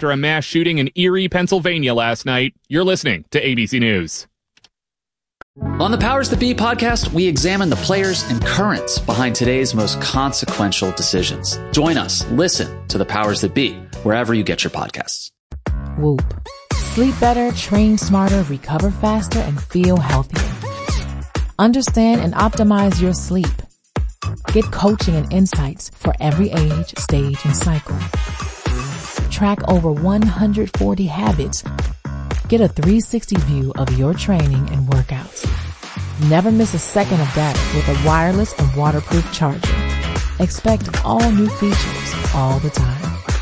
after a mass shooting in Erie, Pennsylvania last night. You're listening to ABC News. On the Powers That Be podcast, we examine the players and currents behind today's most consequential decisions. Join us. Listen to the Powers That Be wherever you get your podcasts. Whoop. Sleep better, train smarter, recover faster, and feel healthier. Understand and optimize your sleep. Get coaching and insights for every age, stage, and cycle. Track over 140 habits. Get a 360 view of your training and workouts. Never miss a second of data with a wireless and waterproof charger. Expect all new features all the time.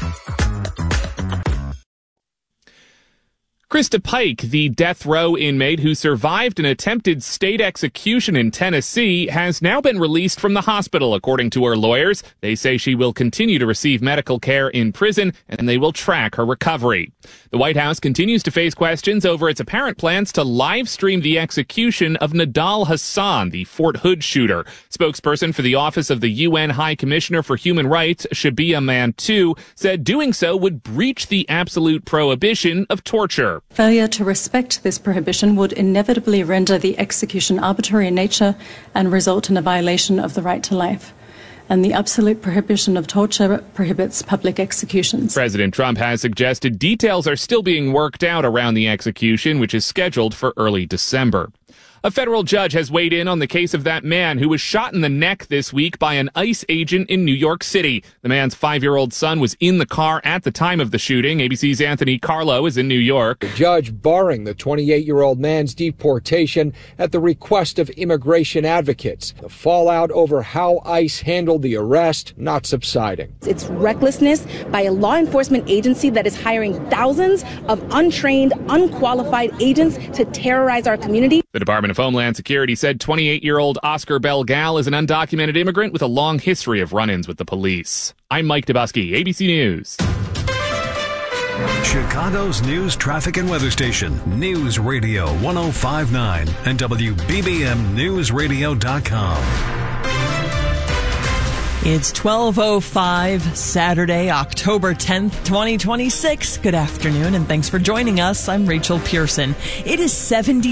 Krista Pike, the death row inmate who survived an attempted state execution in Tennessee, has now been released from the hospital, according to her lawyers. They say she will continue to receive medical care in prison, and they will track her recovery. The White House continues to face questions over its apparent plans to live stream the execution of Nidal Hasan, the Fort Hood shooter. Spokesperson for the Office of the UN High Commissioner for Human Rights, Shabia Mantou, said doing so would breach the absolute prohibition of torture. Failure to respect this prohibition would inevitably render the execution arbitrary in nature and result in a violation of the right to life. And the absolute prohibition of torture prohibits public executions. President Trump has suggested details are still being worked out around the execution, which is scheduled for early December. A federal judge has weighed in on the case of that man who was shot in the neck this week by an ICE agent in New York City. The man's 5-year-old son was in the car at the time of the shooting. ABC's Anthony Carlo is in New York. The judge barring the 28-year-old man's deportation at the request of immigration advocates. The fallout over how ICE handled the arrest not subsiding. It's recklessness by a law enforcement agency that is hiring thousands of untrained, unqualified agents to terrorize our community. The Department of Homeland Security said 28-year-old Oscar Belgal is an undocumented immigrant with a long history of run-ins with the police. I'm Mike Dubusky, ABC News. Chicago's news, traffic, and weather station, News Radio 105.9 and WBBMNewsRadio.com. It's 12:05, Saturday, October 10th, 2026. Good afternoon, and thanks for joining us. I'm Rachel Pearson. It is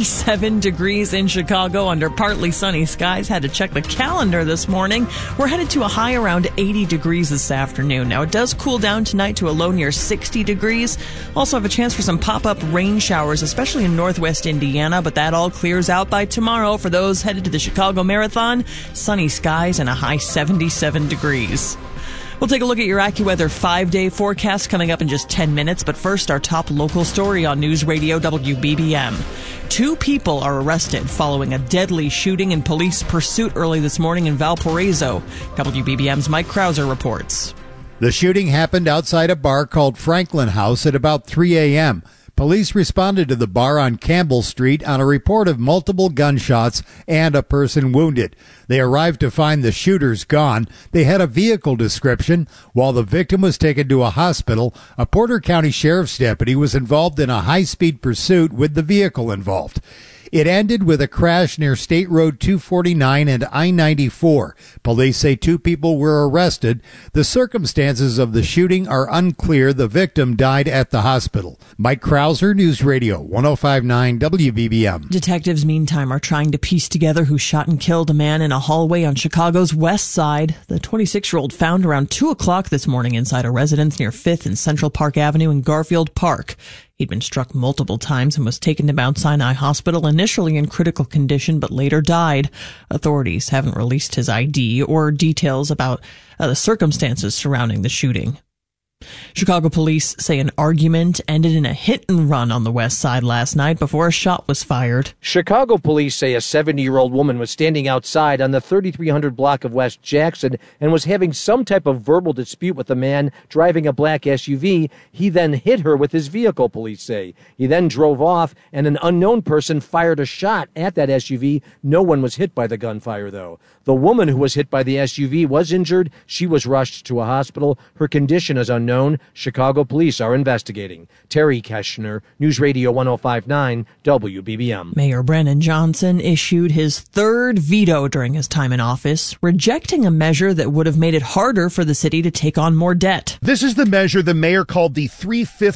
77 degrees in Chicago under partly sunny skies. Had to check the calendar this morning. We're headed to a high around 80 degrees this afternoon. Now, it does cool down tonight to a low near 60 degrees. Also have a chance for some pop-up rain showers, especially in northwest Indiana, but that all clears out by tomorrow. For those headed to the Chicago Marathon, sunny skies and a high 77 degrees. We'll take a look at your AccuWeather 5-day forecast coming up in just 10 minutes, but first our top local story on News Radio WBBM. 2 people are arrested following a deadly shooting in police pursuit early this morning in Valparaiso. WBBM's Mike Krauser reports. The shooting happened outside a bar called Franklin House at about 3 a.m. Police responded to the bar on Campbell Street on a report of multiple gunshots and a person wounded. They arrived to find the shooters gone. They had a vehicle description. While the victim was taken to a hospital, a Porter County Sheriff's deputy was involved in a high-speed pursuit with the vehicle involved. It ended with a crash near State Road 249 and I-94. Police say 2 people were arrested. The circumstances of the shooting are unclear. The victim died at the hospital. Mike Krauser, News Radio 105.9 WBBM. Detectives, meantime, are trying to piece together who shot and killed a man in a hallway on Chicago's west side. The 26-year-old found around 2 o'clock this morning inside a residence near 5th and Central Park Avenue in Garfield Park. He'd been struck multiple times and was taken to Mount Sinai Hospital, initially in critical condition, but later died. Authorities haven't released his ID or details about the circumstances surrounding the shooting. Chicago police say an argument ended in a hit and run on the west side last night before a shot was fired. Chicago police say a 70-year-old woman was standing outside on the 3300 block of West Jackson and was having some type of verbal dispute with a man driving a black SUV. He then hit her with his vehicle, police say. He then drove off, and an unknown person fired a shot at that SUV. No one was hit by the gunfire, though. The woman who was hit by the SUV was injured. She was rushed to a hospital. Her condition is unknown. Chicago police are investigating. Terry Keschner, News Radio 105.9 WBBM. Mayor Brandon Johnson issued his 3rd veto during his time in office, rejecting a measure that would have made it harder for the city to take on more debt. This is the measure the mayor called the 3/5